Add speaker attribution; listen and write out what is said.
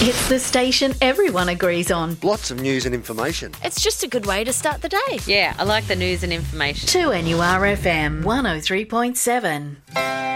Speaker 1: It's the station everyone agrees on.
Speaker 2: Lots of news and information.
Speaker 3: It's just a good way to start the day.
Speaker 4: Yeah, I like the news and information.
Speaker 1: 2NURFM 103.7.